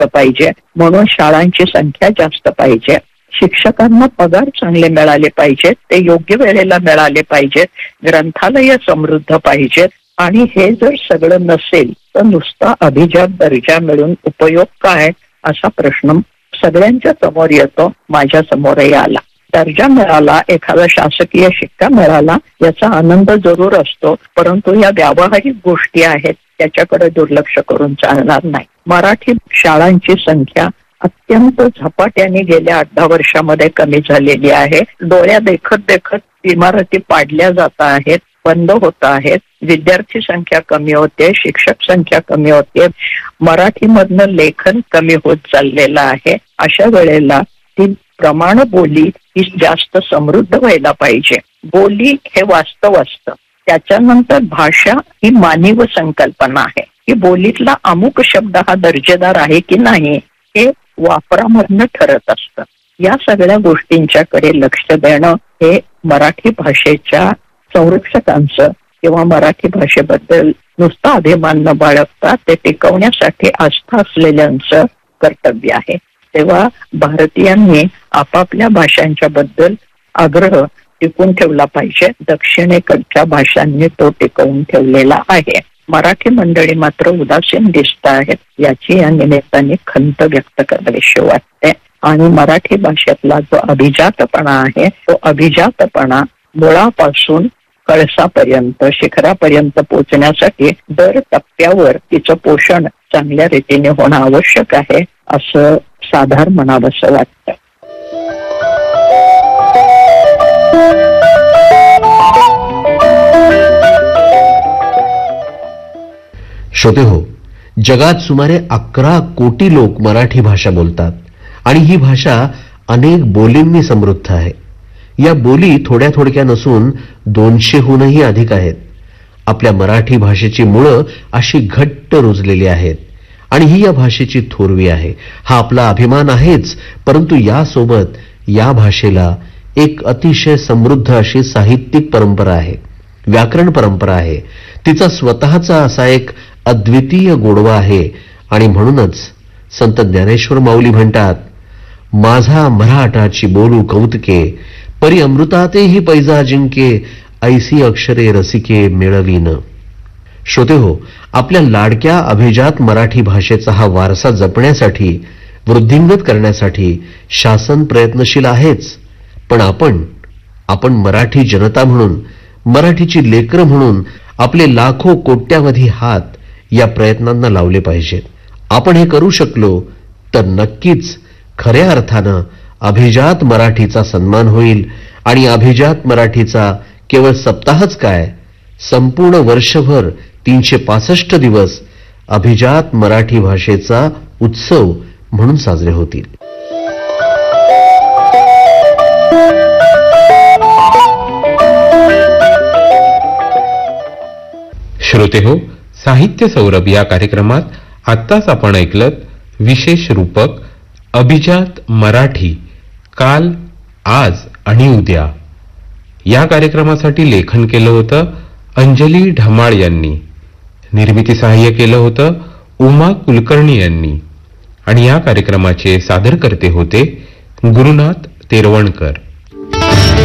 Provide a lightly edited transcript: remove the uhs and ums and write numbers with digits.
जास्त पाहिजे, म्हणून शाळांची संख्या जास्त पाहिजे. शिक्षकांना पगार चांगले मिळाले पाहिजेत, ते योग्य वेळेला मिळाले पाहिजेत, ग्रंथालय समृद्ध पाहिजेत. आणि हे जर सगळं नसेल तर नुसता अभिजात दर्जा मिळून उपयोग काय, असा प्रश्न सगळ्यांच्या समोर येतो, माझ्या समोरही आला. दर्जा मिळाला, एखादा शासकीय शिक्का मिळाला, याचा आनंद जरूर असतो, परंतु या व्यावहारिक गोष्टी आहेत त्याच्याकडे दुर्लक्ष करून चालणार नाही. मराठी शाळांची संख्या अत्यंत झपाट्याने गेल्या 8-10 वर्षामध्ये कमी झालेली आहे. डोळ्या देखत देखत इमारती पाडल्या जात आहेत, बंद होत आहेत, विद्यार्थी संख्या कमी होते, शिक्षक संख्या कमी होते, मराठीमधनं लेखन कमी होत चाललेलं आहे. अशा वेळेला ती प्रमाण बोली ही जास्त समृद्ध व्हायला पाहिजे. बोली हे वास्तव असतं, त्याच्यानंतर भाषा ही मानवी संकल्पना आहे. ही बोलीतला अमुक शब्द हा दर्जेदार आहे की नाही हे वापरामधनं ठरत असतं. या सगळ्या गोष्टींच्याकडे लक्ष देणं हे मराठी भाषेच्या संरक्षकांचं किंवा मराठी भाषेबद्दल नुसता अभिमान न बाळगता ते टिकवण्यासाठी आस्था असलेल्यांचं कर्तव्य आहे. तेव्हा भारतीयांनी आपापल्या भाषांच्या बद्दल आग्रह टिकून ठेवला पाहिजे. दक्षिणेकडच्या भाषांनी तो टिकवून ठेवलेला आहे. मराठी मंडळी मात्र उदासीन दिसत आहेत, याची या निमित्ताने खंत व्यक्त करावीशी वाटते. आणि मराठी भाषेतला जो अभिजातपणा आहे तो अभिजातपणा मुळापासून कळसापर्यंत शिखरापर्यंत पोहोचण्यासाठी दर टप्प्यावर तिचं पोषण चांगल्या रीतीने होणं आवश्यक आहे, असं साधारण म्हणावंसं वाटतं. श्रोते हो, जगात सुमारे 11 कोटी लोक मराठी भाषा बोलतात आणि ही भाषा अनेक बोलींनी समृद्ध आहे. या बोली थोड्या थोडक्या नसून 200हूनही अधिक आहेत. आपल्या मराठी भाषेची मुळं अशी घट्ट रुजलेली आहेत आणि ही या भाषेची थोरवी आहे. हा आपला अभिमान आहेच, परंतु यासोबत या भाषेला एक अतिशय समृद्ध अशी साहित्यिक परंपरा आहे, व्याकरण परंपरा आहे. तिचा स्वतःचा असा एक अद्वितीय गोडवा आहे. आणि म्हणूनच संत ज्ञानेश्वर माऊली म्हणतात, माझा मराठाची बोलू कौतुके, परी अमृतातेही पैजा अजिंके, ऐसी अक्षरे रसिके मिळवीन. श्रोते हो, आपल्या लाडक्या अभिजात मराठी भाषेचा हा वारसा जपण्यासाठी, वृद्धिंगत करण्यासाठी शासन प्रयत्नशील आहेच. पण आपण मराठी जनता म्हणून, मराठीची लेकरं म्हणून आपले लाखो कोट्यावधी हात या प्रयत्नांना लावले पाहिजेत. आपण हे करू शकलो तर नक्कीच खऱ्या अर्थानं अभिजात मराठीचा सन्मान होईल. आणि अभिजात मराठीचा केवळ सप्ताहच काय, संपूर्ण वर्षभर 365 दिवस अभिजात मराठी भाषेचा उत्सव म्हणून साजरे होतील. श्रोते हो, साहित्य सौरभ या कार्यक्रमात आत्ताच आपण ऐकलत विशेष रूपक अभिजात मराठी काल, आज आणि उद्या. या कार्यक्रमासाठी लेखन केलं होतं अंजली ढमाळ यांनी, निर्मिती सहाय्य केलं होतं उमा कुलकर्णी यांनी आणि या कार्यक्रमाचे सादरकर्ते होते गुरुनाथ तेरवणकर.